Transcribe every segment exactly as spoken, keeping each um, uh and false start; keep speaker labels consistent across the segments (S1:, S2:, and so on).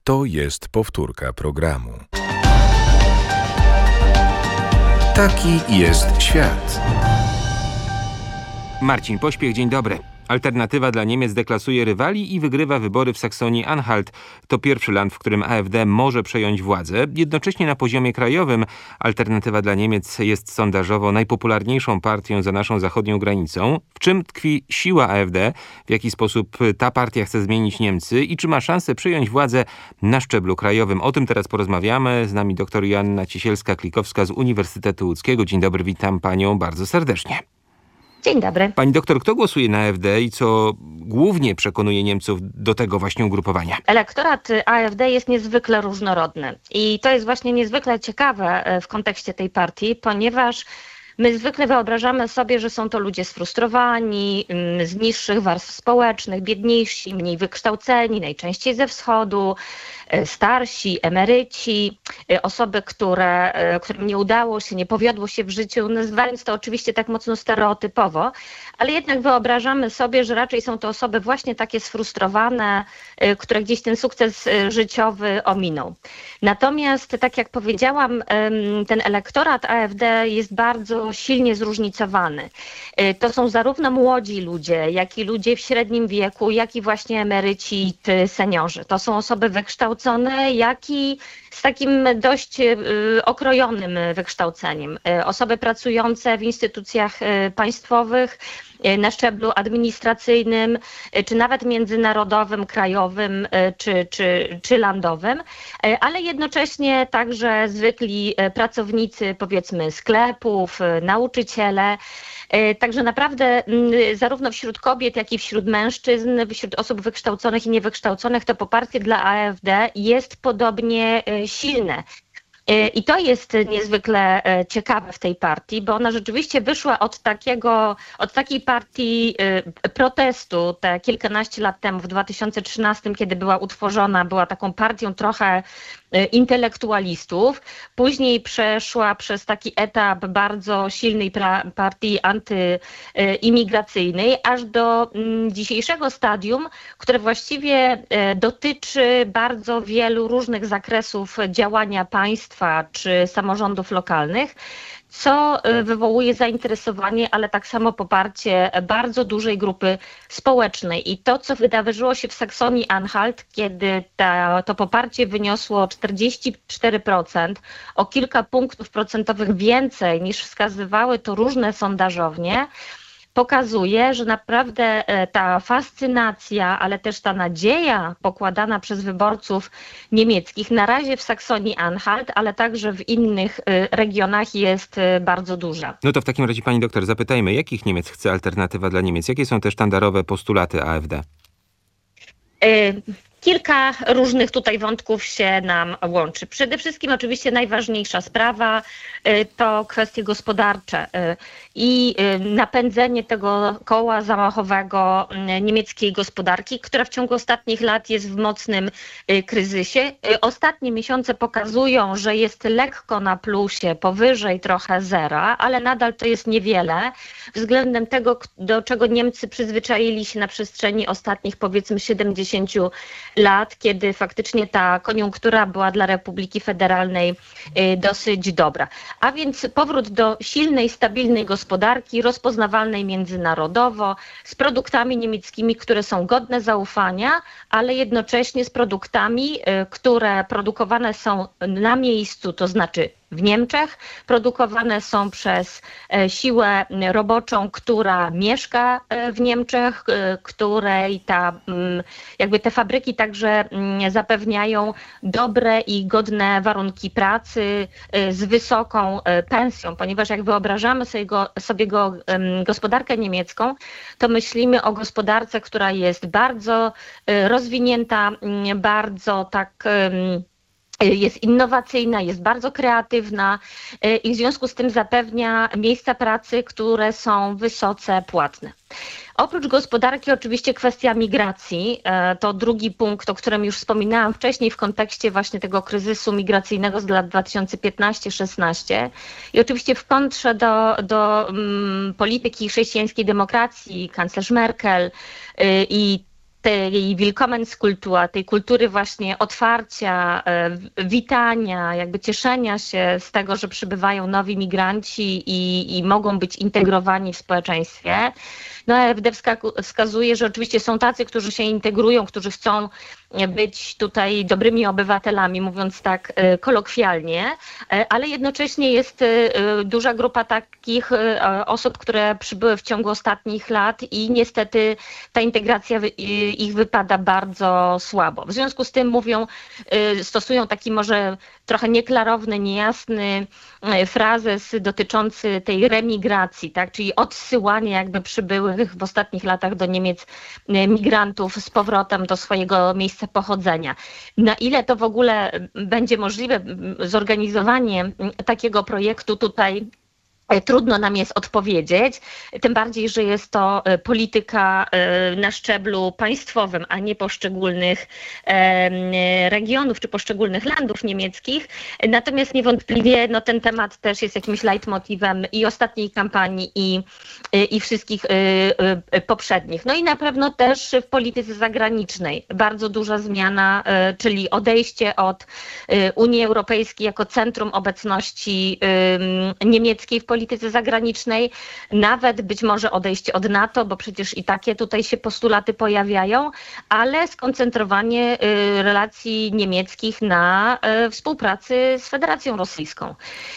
S1: To jest powtórka programu. Taki jest świat.
S2: Marcin Pośpiech, dzień dobry. Alternatywa dla Niemiec deklasuje rywali i wygrywa wybory w Saksonii-Anhalt. To pierwszy land, w którym A F D może przejąć władzę. Jednocześnie na poziomie krajowym Alternatywa dla Niemiec jest sondażowo najpopularniejszą partią za naszą zachodnią granicą. W czym tkwi siła A F D? W jaki sposób ta partia chce zmienić Niemcy? I czy ma szansę przejąć władzę na szczeblu krajowym? O tym teraz porozmawiamy. Z nami dr Joanna Ciesielska-Klikowska z Uniwersytetu Łódzkiego. Dzień dobry, witam panią bardzo serdecznie.
S3: Dzień dobry.
S2: Pani doktor, kto głosuje na A F D i co głównie przekonuje Niemców do tego właśnie ugrupowania?
S3: Elektorat A F D jest niezwykle różnorodny i to jest właśnie niezwykle ciekawe w kontekście tej partii, ponieważ my zwykle wyobrażamy sobie, że są to ludzie sfrustrowani, z niższych warstw społecznych, biedniejsi, mniej wykształceni, najczęściej ze wschodu, starsi, emeryci, osoby, które, którym nie udało się, nie powiodło się w życiu, nazywając to oczywiście tak mocno stereotypowo, ale jednak wyobrażamy sobie, że raczej są to osoby właśnie takie sfrustrowane, które gdzieś ten sukces życiowy ominą. Natomiast, tak jak powiedziałam, ten elektorat A F D jest bardzo silnie zróżnicowany. To są zarówno młodzi ludzie, jak i ludzie w średnim wieku, jak i właśnie emeryci, seniorzy. To są osoby wykształcone, jak i z takim dość okrojonym wykształceniem. Osoby pracujące w instytucjach państwowych, na szczeblu administracyjnym, czy nawet międzynarodowym, krajowym, czy, czy, czy landowym, ale jednocześnie także zwykli pracownicy, powiedzmy, sklepów, nauczyciele. Także naprawdę zarówno wśród kobiet, jak i wśród mężczyzn, wśród osób wykształconych i niewykształconych to poparcie dla A F D jest podobnie silne. I to jest niezwykle ciekawe w tej partii, bo ona rzeczywiście wyszła od takiego, od takiej partii protestu te kilkanaście lat temu, w dwa tysiące trzynastym, kiedy była utworzona, była taką partią trochę intelektualistów. Później przeszła przez taki etap bardzo silnej pra- partii antyimigracyjnej, aż do dzisiejszego stadium, które właściwie dotyczy bardzo wielu różnych zakresów działania państwa czy samorządów lokalnych, co wywołuje zainteresowanie, ale tak samo poparcie bardzo dużej grupy społecznej. I to, co wydarzyło się w Saksonii-Anhalt, kiedy ta, to poparcie wyniosło czterdzieści cztery procent, o kilka punktów procentowych więcej niż wskazywały to różne sondażownie, pokazuje, że naprawdę ta fascynacja, ale też ta nadzieja pokładana przez wyborców niemieckich na razie w Saksonii-Anhalt, ale także w innych regionach jest bardzo duża.
S2: No to w takim razie, pani doktor, zapytajmy, jakich Niemiec chce Alternatywa dla Niemiec? Jakie są te sztandarowe postulaty A F D?
S3: Y- Kilka różnych tutaj wątków się nam łączy. Przede wszystkim oczywiście najważniejsza sprawa to kwestie gospodarcze i napędzenie tego koła zamachowego niemieckiej gospodarki, która w ciągu ostatnich lat jest w mocnym kryzysie. Ostatnie miesiące pokazują, że jest lekko na plusie, powyżej trochę zera, ale nadal to jest niewiele względem tego, do czego Niemcy przyzwyczaili się na przestrzeni ostatnich, powiedzmy, siedemdziesięciu lat, kiedy faktycznie ta koniunktura była dla Republiki Federalnej dosyć dobra. A więc powrót do silnej, stabilnej gospodarki, rozpoznawalnej międzynarodowo, z produktami niemieckimi, które są godne zaufania, ale jednocześnie z produktami, które produkowane są na miejscu, to znaczy w Niemczech, produkowane są przez siłę roboczą, która mieszka w Niemczech, której ta, jakby te fabryki także zapewniają dobre i godne warunki pracy z wysoką pensją, ponieważ jak wyobrażamy sobie, go, sobie go, gospodarkę niemiecką, to myślimy o gospodarce, która jest bardzo rozwinięta, bardzo tak jest innowacyjna, jest bardzo kreatywna i w związku z tym zapewnia miejsca pracy, które są wysoce płatne. Oprócz gospodarki oczywiście kwestia migracji, to drugi punkt, o którym już wspominałam wcześniej w kontekście właśnie tego kryzysu migracyjnego z lat dwa tysiące piętnaście szesnaście i oczywiście w kontrze do, do um, polityki chrześcijańskiej demokracji, kanclerz Merkel y, i tej Willkommenskultur, tej kultury właśnie otwarcia, witania, jakby cieszenia się z tego, że przybywają nowi migranci i, i mogą być integrowani w społeczeństwie. No AfD wskazuje, że oczywiście są tacy, którzy się integrują, którzy chcą być tutaj dobrymi obywatelami, mówiąc tak kolokwialnie, ale jednocześnie jest duża grupa takich osób, które przybyły w ciągu ostatnich lat i niestety ta integracja ich wypada bardzo słabo. W związku z tym mówią, stosują taki może trochę nieklarowny, niejasny frazes dotyczący tej remigracji, tak, czyli odsyłania jakby przybyłych w ostatnich latach do Niemiec migrantów z powrotem do swojego miejsca pochodzenia. Na ile to w ogóle będzie możliwe, zorganizowanie takiego projektu tutaj trudno nam jest odpowiedzieć, tym bardziej, że jest to polityka na szczeblu państwowym, a nie poszczególnych regionów czy poszczególnych landów niemieckich. Natomiast niewątpliwie no, ten temat też jest jakimś leitmotivem i ostatniej kampanii i, i wszystkich poprzednich. No i na pewno też w polityce zagranicznej bardzo duża zmiana, czyli odejście od Unii Europejskiej jako centrum obecności niemieckiej w polityce polityce zagranicznej, nawet być może odejście od NATO, bo przecież i takie tutaj się postulaty pojawiają, ale skoncentrowanie relacji niemieckich na współpracy z Federacją Rosyjską.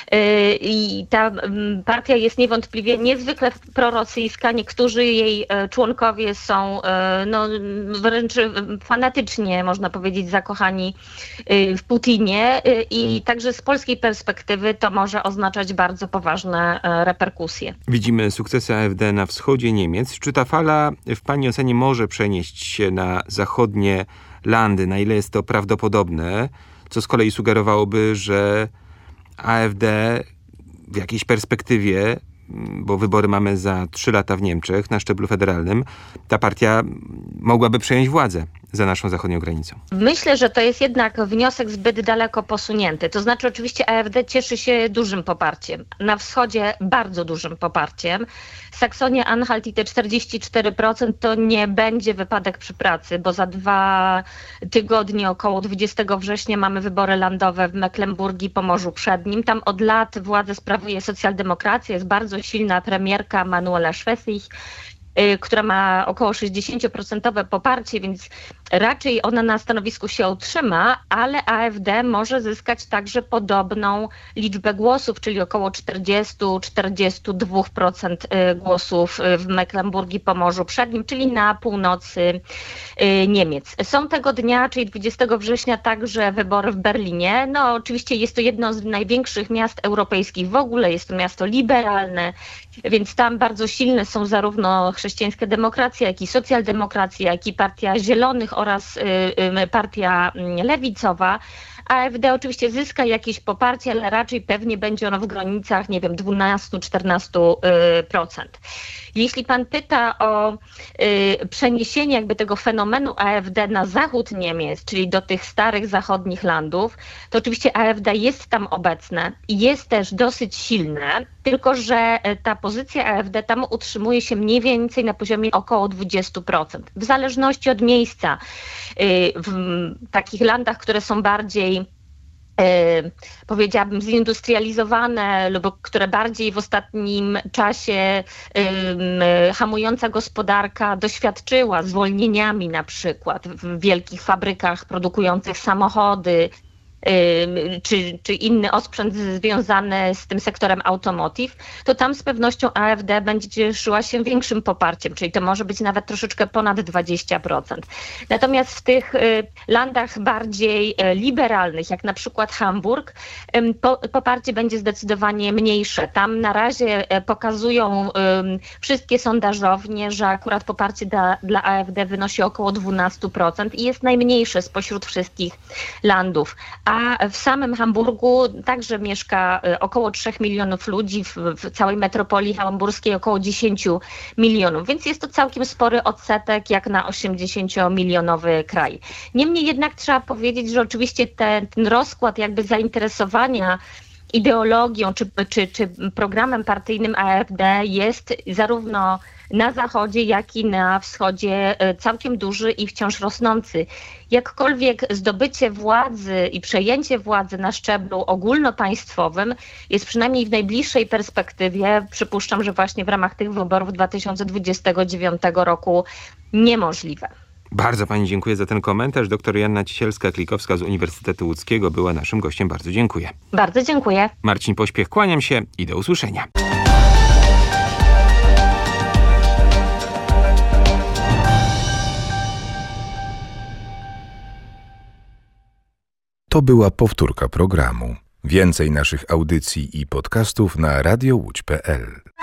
S3: I ta partia jest niewątpliwie niezwykle prorosyjska. Niektórzy jej członkowie są no, wręcz fanatycznie, można powiedzieć, zakochani w Putinie i także z polskiej perspektywy to może oznaczać bardzo poważne reperkusje.
S2: Widzimy sukcesy AfD na wschodzie Niemiec. Czy ta fala w Pani ocenie może przenieść się na zachodnie landy? Na ile jest to prawdopodobne? Co z kolei sugerowałoby, że AfD w jakiejś perspektywie, bo wybory mamy za trzy lata w Niemczech na szczeblu federalnym, ta partia mogłaby przejąć władzę za naszą zachodnią granicą.
S3: Myślę, że to jest jednak wniosek zbyt daleko posunięty. To znaczy oczywiście AfD cieszy się dużym poparciem. Na wschodzie bardzo dużym poparciem. Saksonia-Anhalt i te czterdzieści cztery procent to nie będzie wypadek przy pracy, bo za dwa tygodnie, około dwudziestego września mamy wybory landowe w Mecklenburgii i Pomorzu Przednim. Tam od lat władzę sprawuje socjaldemokracja, jest bardzo silna premierka Manuela Schwesig, która ma około sześćdziesiąt procent poparcie, więc raczej ona na stanowisku się utrzyma, ale AfD może zyskać także podobną liczbę głosów, czyli około czterdzieści do czterdziestu dwóch procent głosów w Mecklenburgii i Pomorzu Przednim, czyli na północy Niemiec. Są tego dnia, czyli dwudziestego września, także wybory w Berlinie. No oczywiście jest to jedno z największych miast europejskich w ogóle, jest to miasto liberalne, więc tam bardzo silne są zarówno chrześcijańska demokracja, jak i socjaldemokracja, jak i Partia Zielonych oraz y, y, Partia Lewicowa. AfD oczywiście zyska jakieś poparcie, ale raczej pewnie będzie ono w granicach, nie wiem, dwunastu do czternastu procent. Jeśli pan pyta o y, przeniesienie jakby tego fenomenu AfD na zachód Niemiec, czyli do tych starych zachodnich landów, to oczywiście AfD jest tam obecne i jest też dosyć silne, tylko że ta pozycja AfD tam utrzymuje się mniej więcej na poziomie około dwudziestu procent. W zależności od miejsca, y, w takich landach, które są bardziej powiedziałabym zindustrializowane lub które bardziej w ostatnim czasie um, hamująca gospodarka doświadczyła zwolnieniami na przykład w wielkich fabrykach produkujących samochody, Czy, czy inny osprzęt związany z tym sektorem automotive, to tam z pewnością AfD będzie cieszyła się większym poparciem, czyli to może być nawet troszeczkę ponad dwadzieścia procent. Natomiast w tych landach bardziej liberalnych, jak na przykład Hamburg, poparcie będzie zdecydowanie mniejsze. Tam na razie pokazują wszystkie sondażownie, że akurat poparcie dla, dla AfD wynosi około dwanaście procent i jest najmniejsze spośród wszystkich landów. A w samym Hamburgu także mieszka około trzech milionów ludzi, w, w całej metropolii hamburskiej około dziesięć milionów, więc jest to całkiem spory odsetek jak na osiemdziesięciomilionowy kraj. Niemniej jednak trzeba powiedzieć, że oczywiście ten, ten rozkład jakby zainteresowania ideologią czy, czy, czy programem partyjnym AfD jest zarówno na zachodzie, jak i na wschodzie całkiem duży i wciąż rosnący. Jakkolwiek zdobycie władzy i przejęcie władzy na szczeblu ogólnopaństwowym jest przynajmniej w najbliższej perspektywie, przypuszczam, że właśnie w ramach tych wyborów dwa tysiące dwudziestego dziewiątego roku niemożliwe.
S2: Bardzo pani dziękuję za ten komentarz. Doktor Joanna Cisielska-Klikowska z Uniwersytetu Łódzkiego była naszym gościem. Bardzo dziękuję.
S3: Bardzo dziękuję.
S2: Marcin Pośpiech, kłaniam się i do usłyszenia.
S1: To była powtórka programu. Więcej naszych audycji i podcastów na radio łódź kropka pe el.